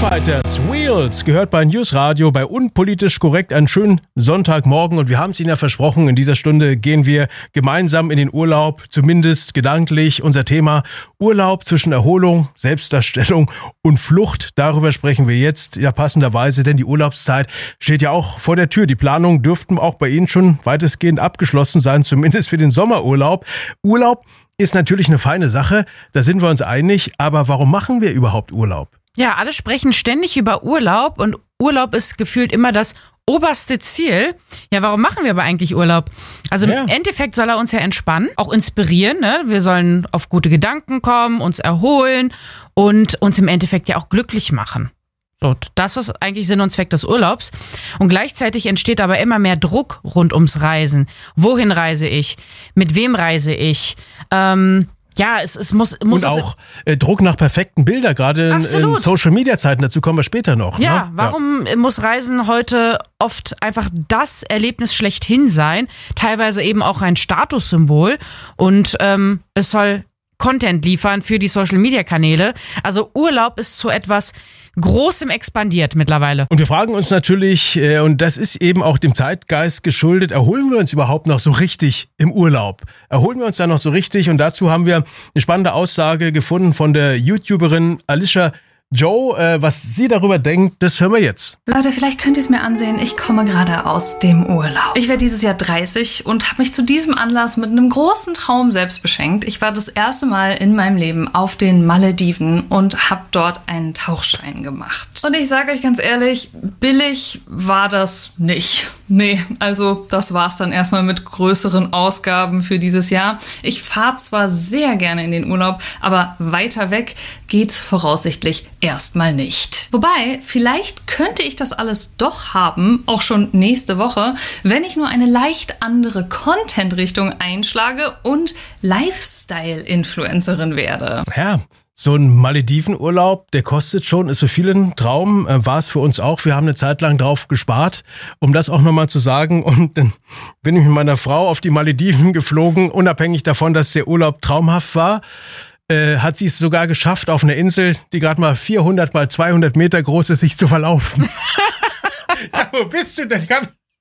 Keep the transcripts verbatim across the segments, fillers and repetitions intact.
Fighters, Wheels, gehört bei News Radio, bei Unpolitisch Korrekt, einen schönen Sonntagmorgen. Und wir haben es Ihnen ja versprochen, in dieser Stunde gehen wir gemeinsam in den Urlaub, zumindest gedanklich. Unser Thema Urlaub zwischen Erholung, Selbstdarstellung und Flucht. Darüber sprechen wir jetzt ja passenderweise, denn die Urlaubszeit steht ja auch vor der Tür. Die Planungen dürften auch bei Ihnen schon weitestgehend abgeschlossen sein, zumindest für den Sommerurlaub. Urlaub ist natürlich eine feine Sache, da sind wir uns einig. Aber warum machen wir überhaupt Urlaub? Ja, alle sprechen ständig über Urlaub und Urlaub ist gefühlt immer das oberste Ziel. Ja, warum machen wir aber eigentlich Urlaub? Also im ja. Endeffekt soll er uns ja entspannen, auch inspirieren. Ne? Wir sollen auf gute Gedanken kommen, uns erholen und uns im Endeffekt ja auch glücklich machen. So, das ist eigentlich Sinn und Zweck des Urlaubs. Und gleichzeitig entsteht aber immer mehr Druck rund ums Reisen. Wohin reise ich? Mit wem reise ich? Ähm... Ja, es, es muss, muss und auch äh, Druck nach perfekten Bildern, gerade in, in Social-Media-Zeiten, dazu kommen wir später noch. Ja, ne? warum ja. muss Reisen heute oft einfach das Erlebnis schlechthin sein, teilweise eben auch ein Statussymbol und ähm, es soll Content liefern für die Social-Media-Kanäle. Also Urlaub ist so etwas Großem expandiert mittlerweile. Und wir fragen uns natürlich, äh, und das ist eben auch dem Zeitgeist geschuldet, erholen wir uns überhaupt noch so richtig im Urlaub? Erholen wir uns da noch so richtig? Und dazu haben wir eine spannende Aussage gefunden von der YouTuberin Alicia Joe, äh, was sie darüber denkt, das hören wir jetzt. Leute, vielleicht könnt ihr es mir ansehen, ich komme gerade aus dem Urlaub. Ich werde dieses Jahr dreißig und habe mich zu diesem Anlass mit einem großen Traum selbst beschenkt. Ich war das erste Mal in meinem Leben auf den Malediven und habe dort einen Tauchschein gemacht. Und ich sage euch ganz ehrlich, billig war das nicht. Nee, also das war's dann erstmal mit größeren Ausgaben für dieses Jahr. Ich fahre zwar sehr gerne in den Urlaub, aber weiter weg geht's voraussichtlich erstmal nicht. Wobei, vielleicht könnte ich das alles doch haben, auch schon nächste Woche, wenn ich nur eine leicht andere Content-Richtung einschlage und Lifestyle-Influencerin werde. Ja. So ein Maledivenurlaub, der kostet schon, ist für viele ein Traum, äh, war es für uns auch. Wir haben eine Zeit lang drauf gespart, um das auch nochmal zu sagen. Und dann bin ich mit meiner Frau auf die Malediven geflogen, unabhängig davon, dass der Urlaub traumhaft war. Äh, hat sie es sogar geschafft, auf einer Insel, die gerade mal vierhundert mal zweihundert Meter groß ist, sich zu verlaufen. Ja, wo bist du denn?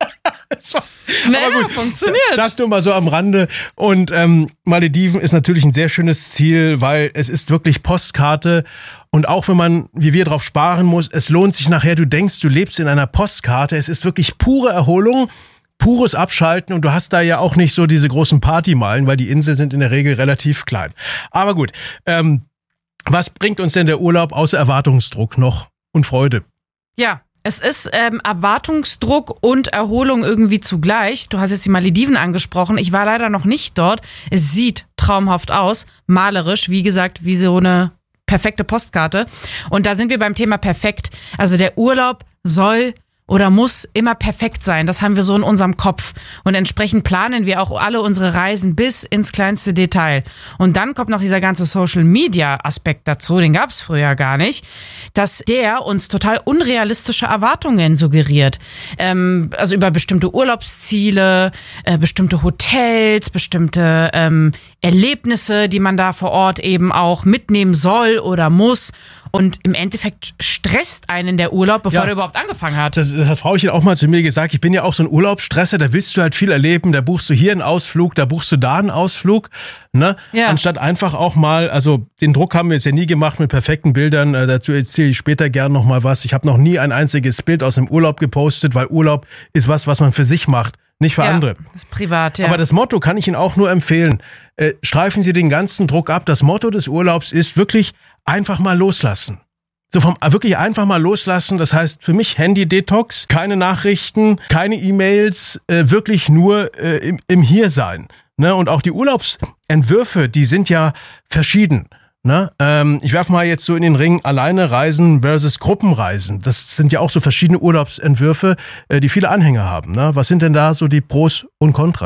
Naja, aber gut, funktioniert. Das nur mal so am Rande. Und ähm, Malediven ist natürlich ein sehr schönes Ziel, weil es ist wirklich Postkarte. Und auch wenn man, wie wir, drauf sparen muss, es lohnt sich nachher, du denkst, du lebst in einer Postkarte. Es ist wirklich pure Erholung, pures Abschalten. Und du hast da ja auch nicht so diese großen Partymeilen, weil die Inseln sind in der Regel relativ klein. Aber gut, ähm, was bringt uns denn der Urlaub außer Erwartungsdruck noch und Freude? Ja. Es ist ähm, Erwartungsdruck und Erholung irgendwie zugleich. Du hast jetzt die Malediven angesprochen. Ich war leider noch nicht dort. Es sieht traumhaft aus, malerisch, wie gesagt, wie so eine perfekte Postkarte. Und da sind wir beim Thema perfekt. Also der Urlaub soll oder muss immer perfekt sein. Das haben wir so in unserem Kopf. Und entsprechend planen wir auch alle unsere Reisen bis ins kleinste Detail. Und dann kommt noch dieser ganze Social-Media-Aspekt dazu, den gab es früher gar nicht, dass der uns total unrealistische Erwartungen suggeriert. Ähm, also über bestimmte Urlaubsziele, äh, bestimmte Hotels, bestimmte ähm, Erlebnisse, die man da vor Ort eben auch mitnehmen soll oder muss. Und im Endeffekt stresst einen der Urlaub, bevor ja, er überhaupt angefangen hat. Das, das hat Frauchen auch mal zu mir gesagt. Ich bin ja auch so ein Urlaubsstresser, da willst du halt viel erleben. Da buchst du hier einen Ausflug, da buchst du da einen Ausflug. Ne? Ja. Anstatt einfach auch mal, also den Druck haben wir jetzt ja nie gemacht mit perfekten Bildern. Äh, dazu erzähle ich später gern noch mal was. Ich habe noch nie ein einziges Bild aus dem Urlaub gepostet, weil Urlaub ist was, was man für sich macht. Nicht für ja, andere. Das ist privat, ja. Aber das Motto kann ich Ihnen auch nur empfehlen. Äh, streifen Sie den ganzen Druck ab. Das Motto des Urlaubs ist wirklich einfach mal loslassen. So vom wirklich einfach mal loslassen. Das heißt für mich Handy-Detox, keine Nachrichten, keine E-Mails, äh, wirklich nur äh, im, im Hier-Sein. Ne? Und auch die Urlaubsentwürfe, die sind ja verschieden. Ne? Ähm, ich werfe mal jetzt so in den Ring alleine reisen versus Gruppenreisen. Das sind ja auch so verschiedene Urlaubsentwürfe, äh, die viele Anhänger haben. Ne? Was sind denn da so die Pros und Kontras?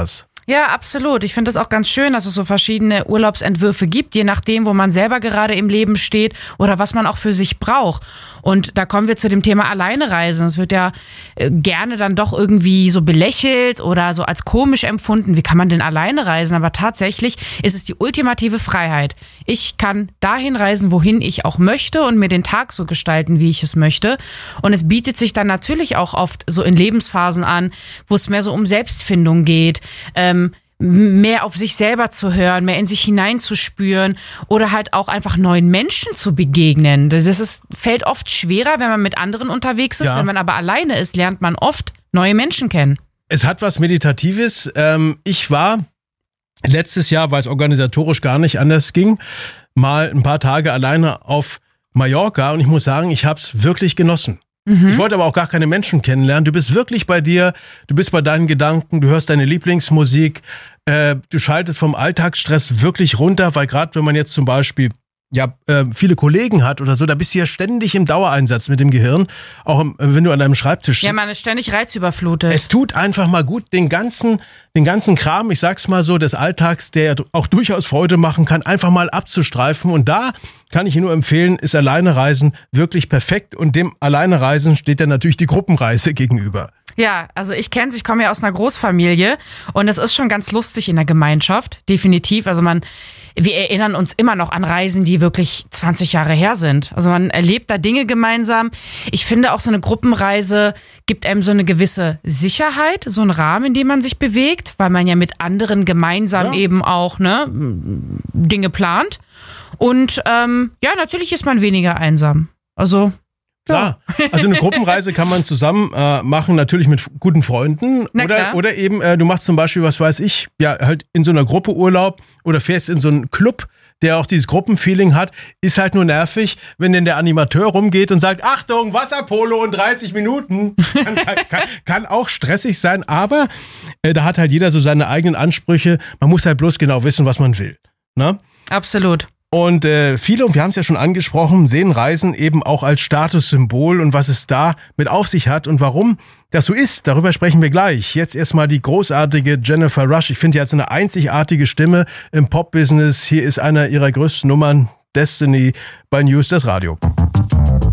Ja, absolut. Ich finde es auch ganz schön, dass es so verschiedene Urlaubsentwürfe gibt, je nachdem, wo man selber gerade im Leben steht oder was man auch für sich braucht. Und da kommen wir zu dem Thema Alleinereisen. Es wird ja äh, gerne dann doch irgendwie so belächelt oder so als komisch empfunden. Wie kann man denn alleine reisen? Aber tatsächlich ist es die ultimative Freiheit. Ich kann dahin reisen, wohin ich auch möchte und mir den Tag so gestalten, wie ich es möchte. Und es bietet sich dann natürlich auch oft so in Lebensphasen an, wo es mehr so um Selbstfindung geht, ähm, mehr auf sich selber zu hören, mehr in sich hineinzuspüren oder halt auch einfach neuen Menschen zu begegnen. Das ist, fällt oft schwerer, wenn man mit anderen unterwegs ist. Ja. Wenn man aber alleine ist, lernt man oft neue Menschen kennen. Es hat was Meditatives. Ich war letztes Jahr, weil es organisatorisch gar nicht anders ging, mal ein paar Tage alleine auf Mallorca und ich muss sagen, ich habe es wirklich genossen. Mhm. Ich wollte aber auch gar keine Menschen kennenlernen. Du bist wirklich bei dir, du bist bei deinen Gedanken, du hörst deine Lieblingsmusik, äh, du schaltest vom Alltagsstress wirklich runter, weil gerade wenn man jetzt zum Beispiel ja äh, viele Kollegen hat oder so, da bist du ja ständig im Dauereinsatz mit dem Gehirn, auch im, wenn du an deinem Schreibtisch sitzt. Ja, man ist ständig reizüberflutet. Es tut einfach mal gut, den ganzen, den ganzen Kram, ich sag's mal so, des Alltags, der auch durchaus Freude machen kann, einfach mal abzustreifen. Und da kann ich Ihnen nur empfehlen, ist Alleinereisen wirklich perfekt. Und dem Alleinereisen steht dann natürlich die Gruppenreise gegenüber. Ja, also ich kenn's, ich komme ja aus einer Großfamilie und es ist schon ganz lustig in der Gemeinschaft, definitiv. Also man, wir erinnern uns immer noch an Reisen, die wirklich zwanzig Jahre her sind. Also man erlebt da Dinge gemeinsam. Ich finde auch so eine Gruppenreise gibt einem so eine gewisse Sicherheit, so einen Rahmen, in dem man sich bewegt, weil man ja mit anderen gemeinsam ja. eben auch ne Dinge plant. Und ähm, ja, natürlich ist man weniger einsam. Also Klar. Also eine Gruppenreise kann man zusammen äh, machen, natürlich mit guten Freunden. Na oder, klar. oder eben, äh, du machst zum Beispiel, was weiß ich, ja, halt in so einer Gruppe Urlaub oder fährst in so einen Club, der auch dieses Gruppenfeeling hat, ist halt nur nervig, wenn denn der Animateur rumgeht und sagt, Achtung, Wasserpolo in dreißig Minuten. Kann, kann, kann auch stressig sein, aber äh, da hat halt jeder so seine eigenen Ansprüche. Man muss halt bloß genau wissen, was man will. Ne? Absolut. Und äh, viele, und wir haben es ja schon angesprochen, sehen Reisen eben auch als Statussymbol und was es da mit auf sich hat und warum das so ist, darüber sprechen wir gleich. Jetzt erstmal die großartige Jennifer Rush. Ich finde, die hat so eine einzigartige Stimme im Pop-Business. Hier ist einer ihrer größten Nummern, Destiny bei News, das Radio.